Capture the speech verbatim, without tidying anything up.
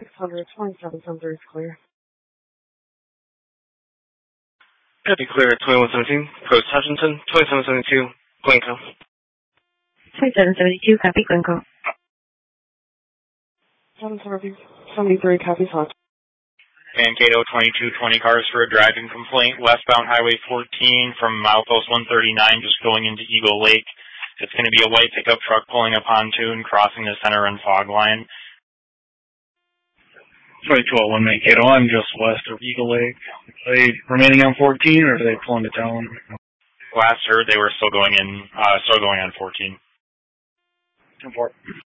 six hundred, twenty-seven seventy is clear. Copy clear at twenty-one seventeen, Post Hutchinson, twenty-seven seventy-two, Glencoe. twenty-seven seventy-two, copy, Glencoe. seven seventy-three, copy, Hutch. Mankato, twenty-two twenty cars for a driving complaint, westbound Highway fourteen from milepost one thirty-nine, just going into Eagle Lake. It's going to be a white pickup truck pulling a pontoon, crossing the center and fog line. twenty-two oh one Mankato, I'm just west of Eagle Lake. Are they remaining on fourteen, or are they pulling to town? Last heard they were still going in, uh, still going on fourteen. ten four.